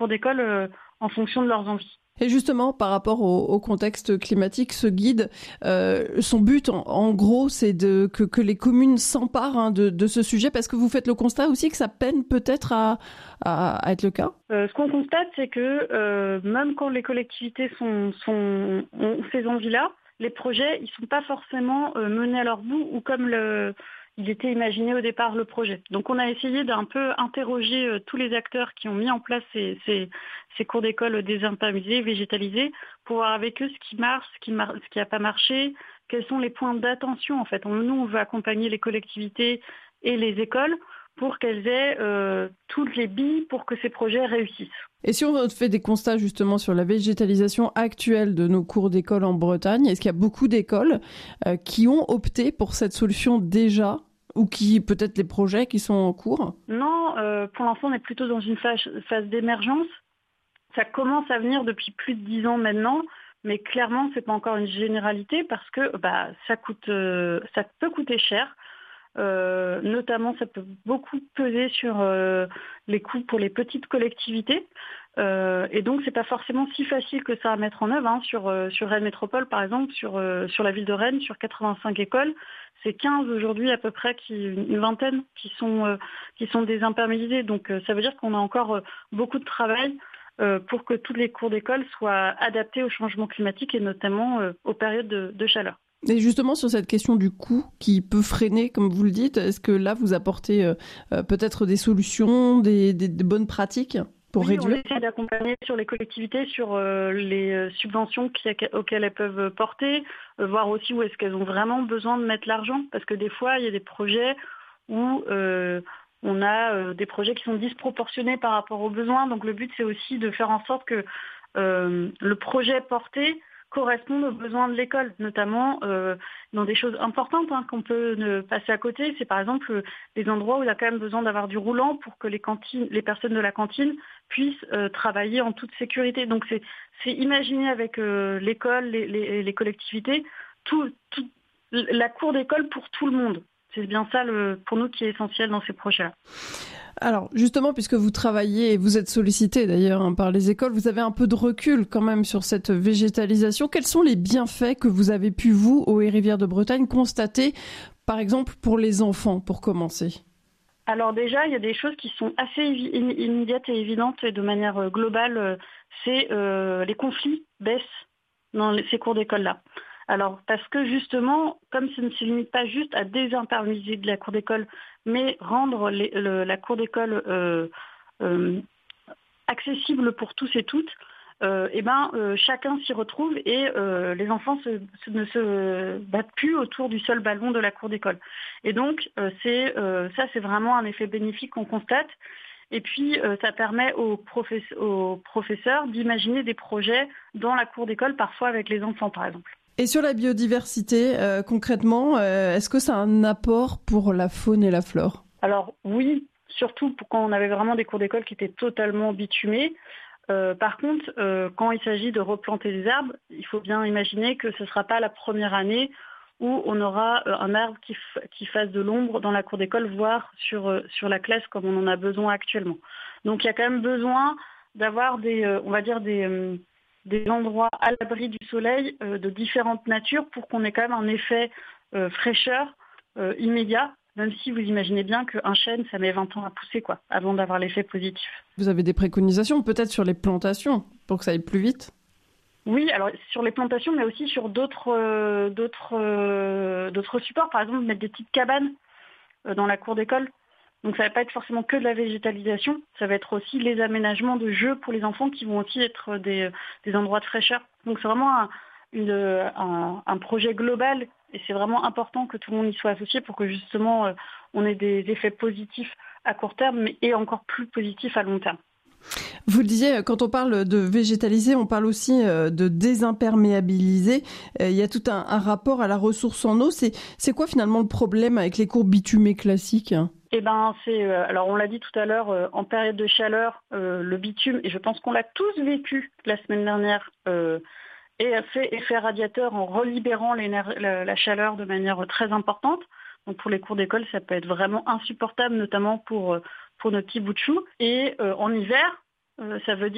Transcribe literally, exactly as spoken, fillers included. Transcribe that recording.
cours d'école euh, en fonction de leurs envies. Et justement, par rapport au, au contexte climatique, ce guide, euh, son but, en, en gros, c'est de, que, que les communes s'emparent hein, de, de ce sujet, parce que vous faites le constat aussi que ça peine peut-être à, à, à être le cas. Euh, ce qu'on constate, c'est que euh, même quand les collectivités sont, sont, ont ces envies-là, les projets, ils ne sont pas forcément euh, menés à leur bout ou comme le, il était imaginé au départ le projet. Donc on a essayé d'un peu interroger euh, tous les acteurs qui ont mis en place ces, ces, ces cours d'école désimperméabilisés, végétalisés, pour voir avec eux ce qui marche, ce qui mar- ce qui n'a pas marché, quels sont les points d'attention en fait. On, nous, on veut accompagner les collectivités et les écoles pour qu'elles aient euh, toutes les billes pour que ces projets réussissent. Et si on fait des constats justement sur la végétalisation actuelle de nos cours d'école en Bretagne, est-ce qu'il y a beaucoup d'écoles euh, qui ont opté pour cette solution déjà ou qui peut-être les projets qui sont en cours? Non, euh, pour l'instant on est plutôt dans une phase, phase d'émergence. Ça commence à venir depuis plus de dix ans maintenant, mais clairement c'est pas encore une généralité parce que bah, ça coûte, euh, ça peut coûter cher. Euh, notamment, ça peut beaucoup peser sur euh, les coûts pour les petites collectivités. Euh, et donc, c'est pas forcément si facile que ça à mettre en œuvre. Hein. Sur, euh, sur Rennes Métropole, par exemple, sur, euh, sur la ville de Rennes, sur quatre-vingt-cinq écoles, c'est quinze aujourd'hui à peu près, qui, une vingtaine qui sont, euh, qui sont désimperméabilisées. Donc, euh, ça veut dire qu'on a encore euh, beaucoup de travail euh, pour que toutes les cours d'école soient adaptés au changement climatique et notamment euh, aux périodes de, de chaleur. Et justement, sur cette question du coût qui peut freiner, comme vous le dites, est-ce que là, vous apportez euh, euh, peut-être des solutions, des, des, des bonnes pratiques pour oui, réduire? On essaie d'accompagner sur les collectivités, sur euh, les euh, subventions qui, auxquelles elles peuvent porter, euh, voir aussi où est-ce qu'elles ont vraiment besoin de mettre l'argent. Parce que des fois, il y a des projets où euh, on a euh, des projets qui sont disproportionnés par rapport aux besoins. Donc le but, c'est aussi de faire en sorte que euh, le projet porté correspondent aux besoins de l'école, notamment euh, dans des choses importantes hein, qu'on peut ne passer à côté. C'est par exemple des endroits où il y a quand même besoin d'avoir du roulant pour que les cantines, les personnes de la cantine puissent euh, travailler en toute sécurité. Donc c'est, c'est imaginer avec euh, l'école, les, les, les collectivités, tout, tout, la cour d'école pour tout le monde. C'est bien ça le, pour nous qui est essentiel dans ces projets-là. Alors justement, puisque vous travaillez et vous êtes sollicité d'ailleurs hein, par les écoles, vous avez un peu de recul quand même sur cette végétalisation. Quels sont les bienfaits que vous avez pu, vous, aux Rivières de Bretagne, constater, par exemple, pour les enfants, pour commencer? Alors déjà, il y a des choses qui sont assez immédiates et évidentes et de manière globale. C'est euh, les conflits baissent dans ces cours d'école-là. Alors, parce que justement, comme ça ne se limite pas juste à désimperméabiliser de la cour d'école, mais rendre les, le, la cour d'école euh, euh, accessible pour tous et toutes, euh, et ben, euh, chacun s'y retrouve et euh, les enfants se, se, ne se battent plus autour du seul ballon de la cour d'école. Et donc, euh, c'est, euh, ça, c'est vraiment un effet bénéfique qu'on constate. Et puis, euh, ça permet aux, professe- aux professeurs d'imaginer des projets dans la cour d'école, parfois avec les enfants, par exemple. Et sur la biodiversité, euh, concrètement, euh, est-ce que ça a un apport pour la faune et la flore? Alors oui, surtout pour quand on avait vraiment des cours d'école qui étaient totalement bitumés. Euh, par contre, euh, quand il s'agit de replanter des arbres, il faut bien imaginer que ce ne sera pas la première année où on aura euh, un arbre qui, f- qui fasse de l'ombre dans la cour d'école, voire sur, euh, sur la classe comme on en a besoin actuellement. Donc il y a quand même besoin d'avoir des, euh, on va dire des... Euh, des endroits à l'abri du soleil euh, de différentes natures pour qu'on ait quand même un effet euh, fraîcheur euh, immédiat, même si vous imaginez bien qu'un chêne, ça met vingt ans à pousser, quoi, avant d'avoir l'effet positif. Vous avez des préconisations peut-être sur les plantations pour que ça aille plus vite? Oui, alors sur les plantations, mais aussi sur d'autres, euh, d'autres, euh, d'autres supports. Par exemple, mettre des petites cabanes euh, dans la cour d'école. Donc ça ne va pas être forcément que de la végétalisation, ça va être aussi les aménagements de jeux pour les enfants qui vont aussi être des, des endroits de fraîcheur. Donc c'est vraiment un, une, un, un projet global et c'est vraiment important que tout le monde y soit associé pour que justement euh, on ait des effets positifs à court terme mais, et encore plus positifs à long terme. Vous le disiez, quand on parle de végétaliser, on parle aussi de désimperméabiliser. Il y a tout un, un rapport à la ressource en eau. C'est, c'est quoi finalement le problème avec les cours bitumés classiques ? Eh ben, c'est euh, alors on l'a dit tout à l'heure, euh, en période de chaleur, euh, le bitume, et je pense qu'on l'a tous vécu la semaine dernière, euh, et a fait effet radiateur en relibérant la, la chaleur de manière très importante. Donc pour les cours d'école, ça peut être vraiment insupportable, notamment pour, pour nos petits bouts de chou. Et euh, en hiver, euh, ça veut dire